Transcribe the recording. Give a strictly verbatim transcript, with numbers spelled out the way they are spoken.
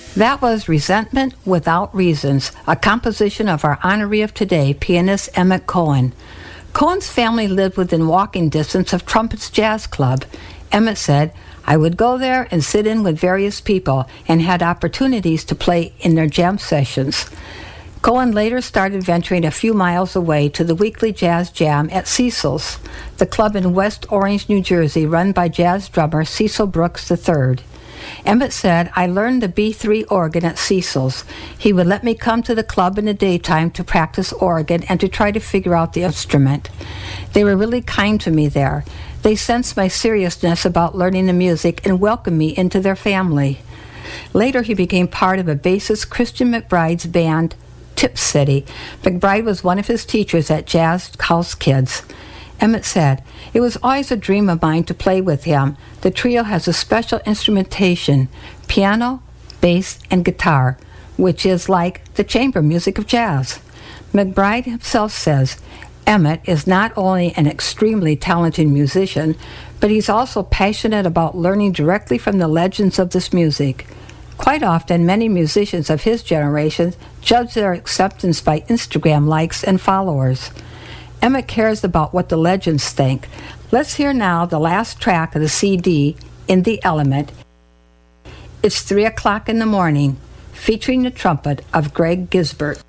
That was Resentment Without Reasons, a composition of our honoree of today, pianist Emmett Cohen. Cohen's family lived within walking distance of Trumpet's Jazz Club. Emmett said, "I would go there and sit in with various people and had opportunities to play in their jam sessions." Cohen later started venturing a few miles away to the weekly jazz jam at Cecil's, the club in West Orange, New Jersey, run by jazz drummer Cecil Brooks the third. Emmett said, "I learned the B three organ at Cecil's. He would let me come to the club in the daytime to practice organ and to try to figure out the instrument. They were really kind to me there. They sensed my seriousness about learning the music and welcomed me into their family." Later, he became part of a bassist Christian McBride's band, Tip City. McBride was one of his teachers at Jazz House Kids. Emmett said, "It was always a dream of mine to play with him. The trio has a special instrumentation, piano, bass, and guitar, which is like the chamber music of jazz." McBride himself says, "Emmett is not only an extremely talented musician, but he's also passionate about learning directly from the legends of this music. Quite often, many musicians of his generation judge their acceptance by Instagram likes and followers. Emmett cares about what the legends think. Let's hear now the last track of the C D, In the Element. It's three o'clock in the morning, featuring the trumpet of Greg Gisbert.